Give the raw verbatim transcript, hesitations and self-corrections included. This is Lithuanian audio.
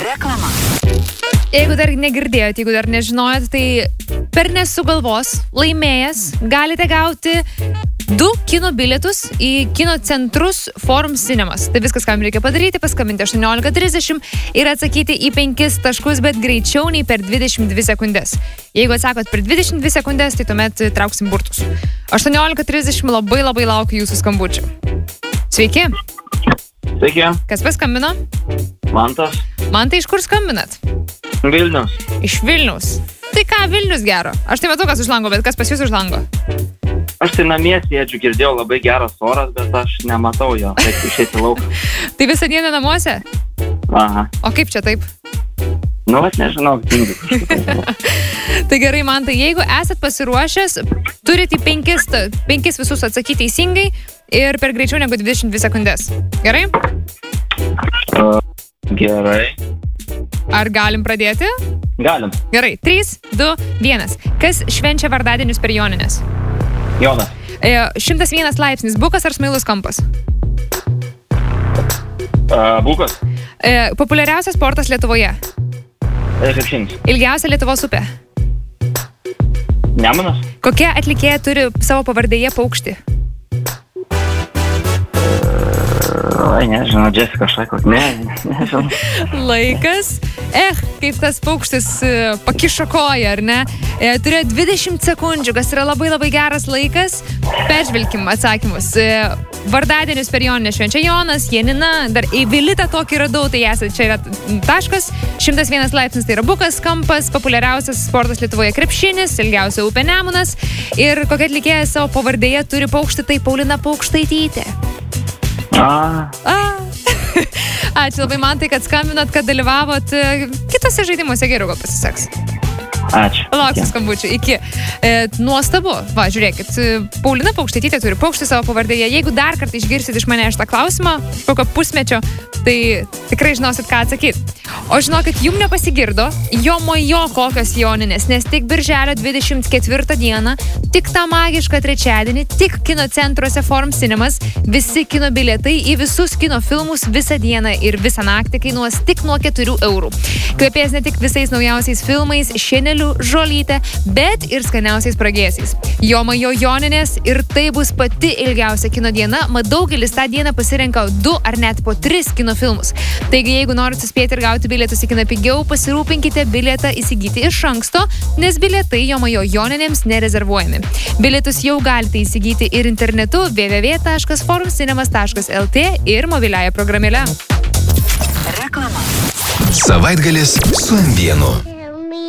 Reklama. Jeigu dar negirdėjot, jeigu dar nežinojot, tai per Nesugalvos laimėjęs galite gauti du kino bilietus į kino centrus Forum Cinemas. Tai viskas, ką jums reikia padaryti, paskambinti aštuoniolika trisdešimt ir atsakyti į penkis taškus, bet greičiau nei per dvidešimt dvi sekundės. Jeigu atsakot per dvidešimt dvi sekundės, tai tuomet trauksim burtus. aštuoniolika trisdešimt labai labai laukiu jūsų skambučių. Sveiki. Sveiki. Kas paskambino? Mantas. Mantai, iš kur skambinat? Vilnius. Iš Vilnius. Tai ką, Vilnius gero? Aš tai matau, kas už lango, bet kas pas jūs už lango? Aš tai namie sėdžiu, girdėjau labai geras oras, bet aš nematau jo, taip išėti lauk. Tai visą dieną namuose? Aha. O kaip čia taip? Nu, aš nežinau, tingiu. Tai gerai, Mantai, jeigu esat pasiruošęs, turite penkis, penkis visus atsakyti teisingai ir per greičiau negu dvidešimt dvi sekundės. Gerai? Uh, gerai. Ar galim pradėti? Galim. Gerai, trys, du, vienas. Kas švenčia vardadienius per Jonines? Jonas. E, šimtas vienas laipsnis, bukas ar smailus kampas? Uh, Bukas. E, populiariausias sportas Lietuvoje? E, krepšinis. Ilgiausia Lietuvos upė? Nemunas. Kokia atlikėja turi savo pavardėje paukštį? Ai, nežinau, Jessica Šaikot. Ne, nežinau. Laikas. Eh, kaip tas paukštis pakišo koją, ar ne? E, turėjo dvidešimt sekundžių, kas yra labai labai geras laikas. Peržvelkim atsakymus. E, vardadienius per Joninę švenčia Jonas, Janina, dar Eivilitą tokį radau, tai esate, čia yra taškas. šimtas vienas laipsnis tai yra bukas, kampas, populiariausias sportas Lietuvoje krepšinis, ilgiausia upė Nemunas. Ir kokia atlikėja savo pavardėje turi paukštį, tai Paulina Paukštaitytė. A. A. Ačiū labai, Mantai, kad skambinot, kad dalyvavot. Kitose žaidimuose geriau gal pasiseks. Ačiū. Lauksiu skambučių. Iki. E, nuostabu. Va, žiūrėkit. Paulina Paukštaitytė turi paukštį savo pavardėje. Jeigu dar kartą išgirsit iš mane šitą klausimą, kokio pusmečio, tai tikrai žinosit, ką atsakyti. O žinokit, jum nepasigirdo, jo mojo kokios Joninės, nes tik birželio dvidešimt ketvirtą dieną, tik tą magišką trečiadienį, tik kino centruose Forum Cinemas, visi kino bilietai į visus kino filmus visą dieną ir visą naktį kainuos tik nuo keturių eurų. Kvepės ne tik visais naujausiais filmais, Šaneliu, Žolyte, bet ir skaniausiais pragėsiais. Jo mojo Joninės ir tai bus pati ilgiausia kino diena, mat daugelis tą dieną pasirenka du ar net po tris kino filmus. Taigi, jeigu norite suspėti ir gauti bilietus į kiną pigiau, pasirūpinkite bilietą įsigyti iš anksto, nes bilietai jo mojo Joninėms nerezervuojami. Bilietus jau galite įsigyti ir internetu w w w taškas forum cinemas taškas l t ir mobiliaja programėle. Reklama. Savaitgalis su M vienu.